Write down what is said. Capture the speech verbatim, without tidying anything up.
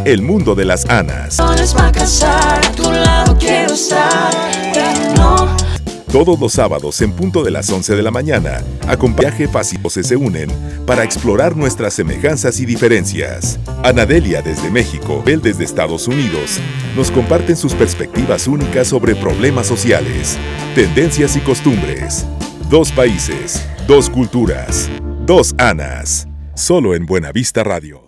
El mundo de las Anas. Todos los sábados en punto de las once de la mañana, acompañaje fácil se unen para explorar nuestras semejanzas y diferencias. Anadelia desde México, Bel desde Estados Unidos, nos comparten sus perspectivas únicas sobre problemas sociales, tendencias y costumbres. Dos países, dos culturas, dos Anas. Solo en Buenavista Radio.